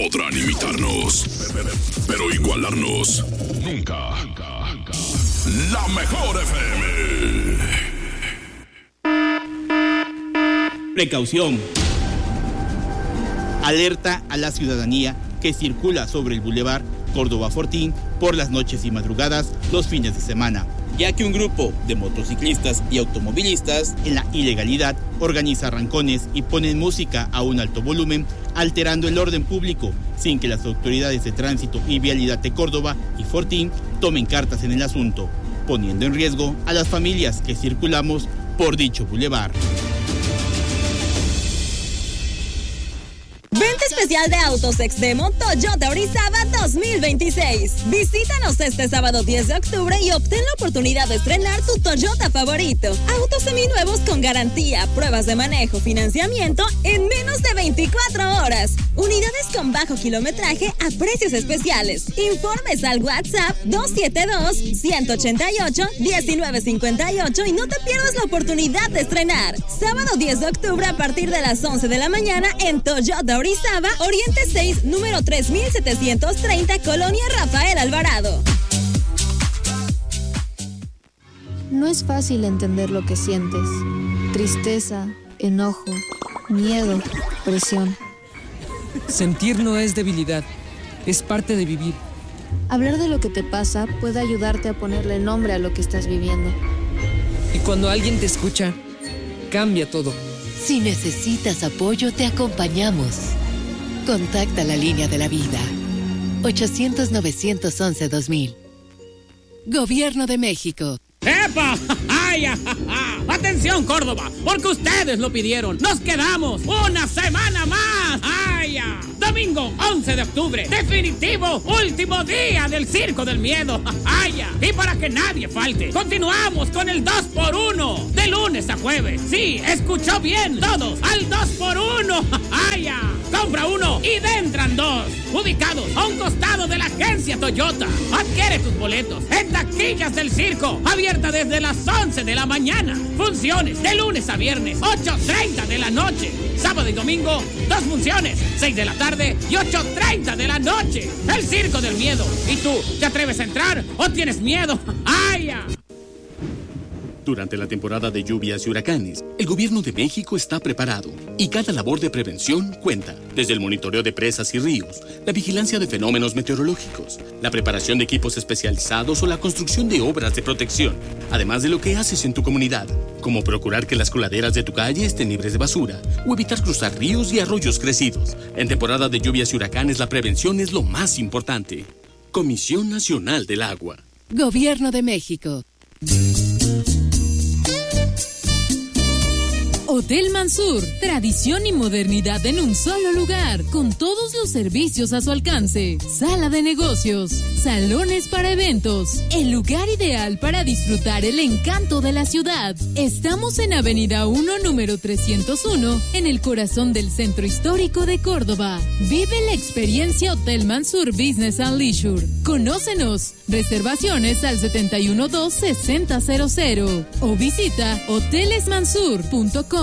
Podrán imitarnos, pero igualarnos nunca. La Mejor FM. Precaución. Alerta a la ciudadanía que circula sobre el Boulevard Córdoba Fortín por las noches y madrugadas los fines de semana, ya que un grupo de motociclistas y automovilistas en la ilegalidad organiza arrancones y ponen música a un alto volumen, alterando el orden público, sin que las autoridades de tránsito y vialidad de Córdoba y Fortín tomen cartas en el asunto, poniendo en riesgo a las familias que circulamos por dicho bulevar. Venta especial de autos Exdemo Toyota Orizaba 2026. Visítanos este sábado 10 de octubre y obtén la oportunidad de estrenar tu Toyota favorito. Autos seminuevos con garantía, pruebas de manejo, financiamiento en menos de 24 horas. Unidades con bajo kilometraje a precios especiales. Informes al WhatsApp 272-188-1958 y no te pierdas la oportunidad de estrenar. Sábado 10 de octubre a partir de las 11 de la mañana en Toyota Orizaba, Oriente 6, número 3730, Colonia Rafael Alvarado. No es fácil entender lo que sientes. Tristeza, enojo, miedo, presión. Sentir no es debilidad, es parte de vivir. Hablar de lo que te pasa puede ayudarte a ponerle nombre a lo que estás viviendo. Y cuando alguien te escucha, cambia todo. Si necesitas apoyo, te acompañamos. Contacta la línea de la vida. 800-911-2000. Gobierno de México. ¡Epa! ¡Ay, atención, Córdoba! Porque ustedes lo pidieron. ¡Nos quedamos una semana más! ¡Ay, domingo 11 de octubre! ¡Definitivo! ¡Último día del Circo del Miedo! ¡Ay, y para que nadie falte, continuamos con el 2x1 de lunes a jueves! ¡Sí, escuchó bien! ¡Todos al 2x1! ¡Ay, compra uno y entran dos! Ubicados a un costado de la agencia Toyota. Adquiere tus boletos en taquillas del circo, abierta desde las 11 de la mañana. Funciones de lunes a viernes, 8:30 de la noche. Sábado y domingo, 2 funciones, 6 de la tarde y 8:30 de la noche. El Circo del Miedo. ¿Y tú, te atreves a entrar o tienes miedo? ¡Ay! Durante la temporada de lluvias y huracanes, el Gobierno de México está preparado y cada labor de prevención cuenta. Desde el monitoreo de presas y ríos, la vigilancia de fenómenos meteorológicos, la preparación de equipos especializados o la construcción de obras de protección. Además de lo que haces en tu comunidad, como procurar que las coladeras de tu calle estén libres de basura o evitar cruzar ríos y arroyos crecidos. En temporada de lluvias y huracanes, la prevención es lo más importante. Comisión Nacional del Agua. Gobierno de México. Hotel Mansur, tradición y modernidad en un solo lugar, con todos los servicios a su alcance. Sala de negocios, salones para eventos, el lugar ideal para disfrutar el encanto de la ciudad. Estamos en Avenida 1, número 301, en el corazón del centro histórico de Córdoba. Vive la experiencia Hotel Mansur Business and Leisure. Conócenos. Reservaciones al 712-6000 o visita hotelesmansur.com.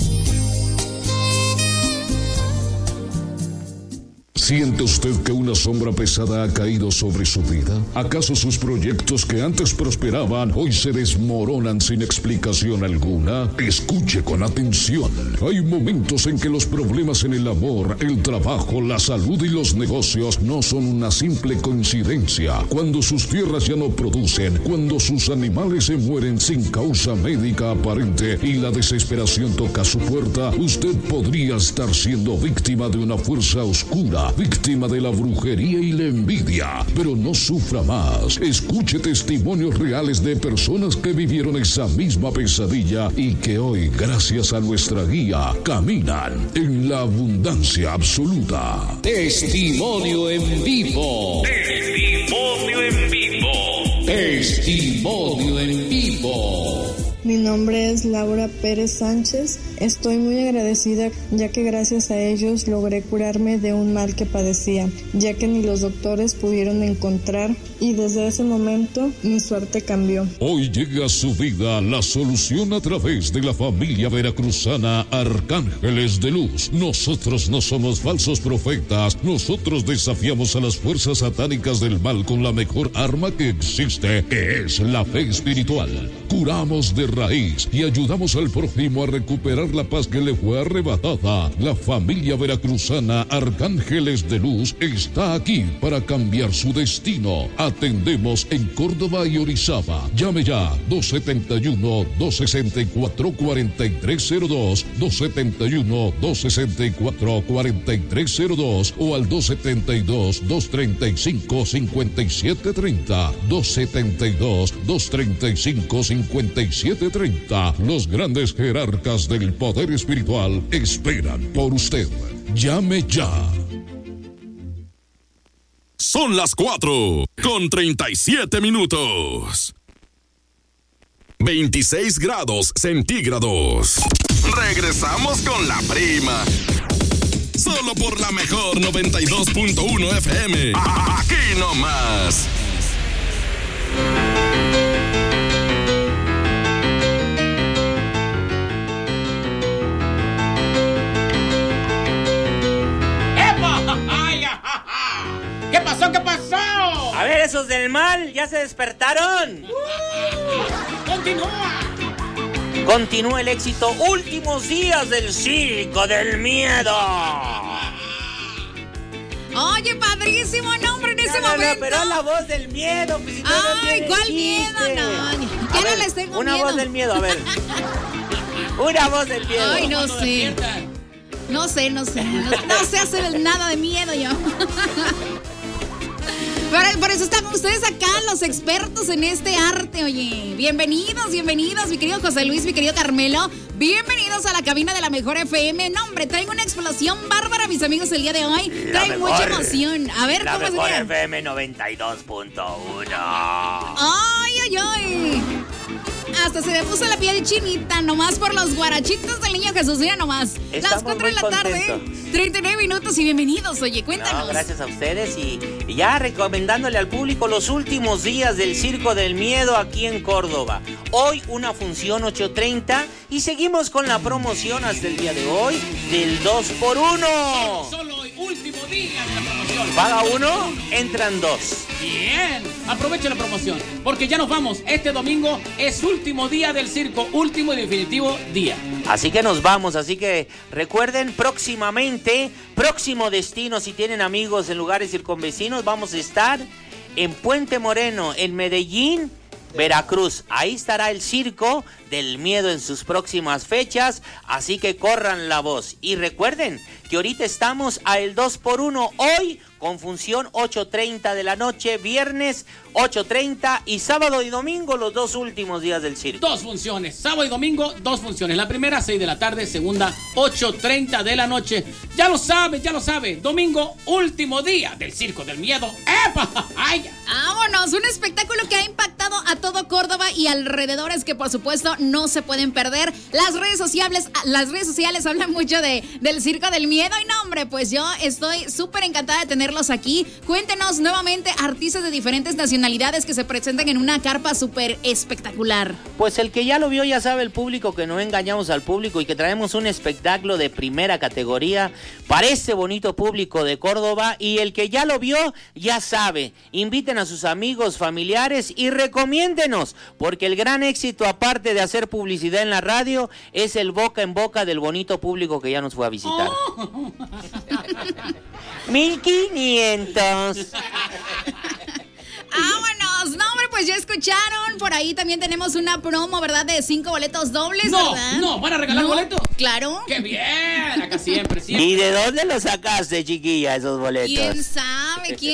¿Siente usted que una sombra pesada ha caído sobre su vida? ¿Acaso sus proyectos que antes prosperaban hoy se desmoronan sin explicación alguna? Escuche con atención. Hay momentos en que los problemas en el amor, el trabajo, la salud y los negocios no son una simple coincidencia. Cuando sus tierras ya no producen, cuando sus animales se mueren sin causa médica aparente y la desesperación toca su puerta, usted podría estar siendo víctima de una fuerza oscura, víctima de la brujería y la envidia. Pero no sufra más. Escuche testimonios reales de personas que vivieron esa misma pesadilla y que hoy, gracias a nuestra guía, caminan en la abundancia absoluta. Testimonio en vivo. Testimonio en vivo. Testimonio en vivo. Mi nombre es Laura Pérez Sánchez. Estoy muy agradecida ya que gracias a ellos logré curarme de un mal que padecía, ya que ni los doctores pudieron encontrar, y desde ese momento mi suerte cambió. Hoy llega a su vida la solución a través de la familia veracruzana Arcángeles de Luz. Nosotros no somos falsos profetas, nosotros desafiamos a las fuerzas satánicas del mal con la mejor arma que existe, que es la fe espiritual. Curamos de raíz y ayudamos al prójimo a recuperar la paz que le fue arrebatada. La familia veracruzana Arcángeles de Luz está aquí para cambiar su destino. Atendemos en Córdoba y Orizaba. Llame ya 271-264-4302, 271-264-4302 o al 272-235-5730, 272-235-5730. Los grandes jerarcas del poder espiritual esperan por usted. Llame ya. Son las 4:37. 26 grados centígrados. Regresamos con la prima. Solo por la mejor 92.1 FM. Aquí nomás. ¿Qué pasó? ¿Qué pasó? A ver, esos del mal, ¿ya se despertaron? ¡Continúa! Continúa el éxito. Últimos días del Circo del Miedo. Oye, padrísimo, nombre en ese momento. No, pero la voz del miedo. Pues, si ay, ¿cuál miedo? No, ya no les tengo una miedo. Una voz del miedo, a ver. Una voz del miedo. Ay, no sé. No sé hacer nada de miedo yo. Por eso están ustedes acá, los expertos en este arte, oye. Bienvenidos, mi querido José Luis, mi querido Carmelo. Bienvenidos a la cabina de la Mejor FM. No, hombre, traigo una explosión bárbara, mis amigos, el día de hoy. Trae mucha emoción. A ver, ¿cómo se llama? La Mejor FM 92.1. Ay. Hasta se me puso la piel chinita, nomás por los guarachitos del niño Jesús. Mira nomás. Estamos las 4 de la tarde, 39 minutos y bienvenidos. Oye, cuéntanos. No, gracias a ustedes y ya recomendándole al público los últimos días del Circo del Miedo aquí en Córdoba. Hoy una función 8:30 y seguimos con la promoción hasta el día de hoy del 2x1. Solo hoy, último día de la promoción. Paga uno, entran dos. Bien, aproveche la promoción, porque ya nos vamos. Este domingo es último día del circo, último y definitivo día. Así que nos vamos, así que recuerden próximamente, próximo destino, si tienen amigos en lugares circunvecinos, vamos a estar en Puente Moreno, en Medellín, Veracruz. Ahí estará el Circo del Miedo en sus próximas fechas, así que corran la voz. Y recuerden que ahorita estamos a el 2x1 hoy, con función 8:30 de la noche, viernes 8:30 y sábado y domingo, los dos últimos días del circo. 2 funciones, sábado y domingo, 2 funciones. La primera 6 de la tarde, segunda 8:30 de la noche. Ya lo sabe, domingo, último día del Circo del Miedo. ¡Epa! ¡Ay! Vámonos, un espectáculo que ha impactado a todo Córdoba y alrededores, que por supuesto no se pueden perder. Las redes sociales hablan mucho del Circo del Miedo. Y no, hombre, pues yo estoy súper encantada de tenerlos aquí. Cuéntenos nuevamente, artistas de diferentes nacionalidades que se presentan en una carpa súper espectacular. Pues el que ya lo vio ya sabe el público que no engañamos al público y que traemos un espectáculo de primera categoría para este bonito público de Córdoba. Y el que ya lo vio ya sabe, inviten a sus amigos, familiares y recomiéndenos, porque el gran éxito, aparte de hacer publicidad en la radio, es el boca en boca del bonito público que ya nos fue a visitar. 1500. ¡Vámonos! No, hombre, pues ya escucharon. Por ahí también tenemos una promo, ¿verdad? De 5 boletos dobles, ¿verdad? No, ¿van a regalar boletos? Claro. ¡Qué bien! Acá siempre. ¿Y de dónde los sacaste, chiquilla, esos boletos? ¿Quién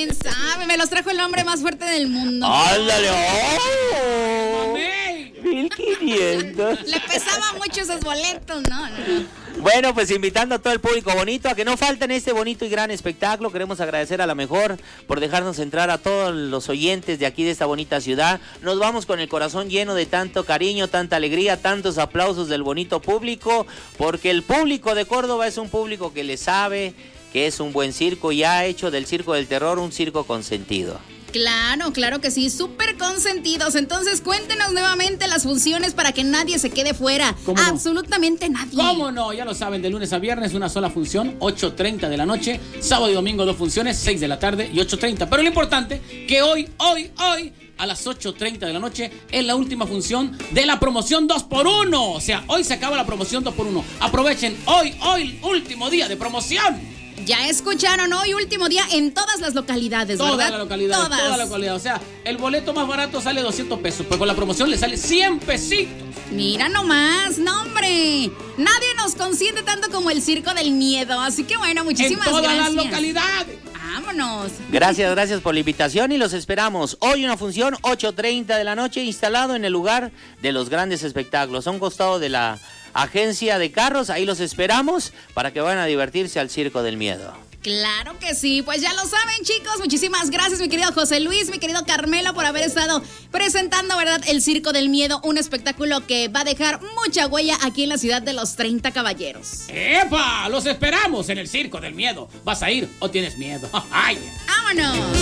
sabe? Me los trajo el hombre más fuerte del mundo. ¡Ándale! ¡Oh! 1500. 500. Le pesaba mucho esos boletos, no. Bueno, pues invitando a todo el público bonito a que no falten este bonito y gran espectáculo. Queremos agradecer a La Mejor por dejarnos entrar a todos los oyentes de aquí de esta bonita ciudad. Nos vamos con el corazón lleno de tanto cariño, tanta alegría, tantos aplausos del bonito público, porque el público de Córdoba es un público que le sabe que es un buen circo y ha hecho del Circo del Terror un circo consentido. Claro que sí, súper consentidos. Entonces cuéntenos nuevamente las funciones para que nadie se quede fuera. ¿Cómo no? Absolutamente nadie. ¿Cómo no? Ya lo saben, de lunes a viernes una sola función, 8:30 de la noche. Sábado y domingo 2 funciones, 6 de la tarde y 8:30. Pero lo importante, que hoy, a las 8:30 de la noche, es la última función de la promoción 2x1. O sea, hoy se acaba la promoción 2x1. Aprovechen, hoy, último día de promoción. Ya escucharon, hoy último día en todas las localidades, ¿verdad? Toda la localidad. O sea, el boleto más barato sale 200 pesos, pues con la promoción le sale 100 pesitos. Mira nomás, no hombre. Nadie nos consiente tanto como el Circo del Miedo. Así que bueno, muchísimas gracias. En todas las localidades. Vámonos. Gracias por la invitación y los esperamos. Hoy una función, 8:30 de la noche, instalado en el lugar de los grandes espectáculos, a un costado de la agencia de carros. Ahí los esperamos para que vayan a divertirse al Circo del Miedo. Claro que sí, pues ya lo saben, chicos. Muchísimas gracias, mi querido José Luis, mi querido Carmelo, por haber estado presentando, ¿verdad?, el Circo del Miedo, un espectáculo que va a dejar mucha huella aquí en la ciudad de los 30 Caballeros. ¡Epa! Los esperamos en el Circo del Miedo. ¿Vas a ir o tienes miedo? ¡Ay! ¡Vámonos!